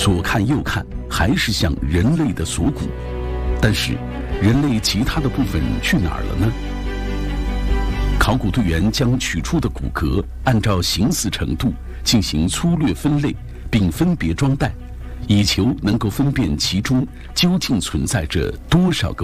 左看右看还是像人类的锁骨，但是人类其他的部分去哪儿了呢？考古队员将取出的骨骼按照形似程度进行粗略分类，并分别装袋，以求能够分辨其中究竟存在着多少个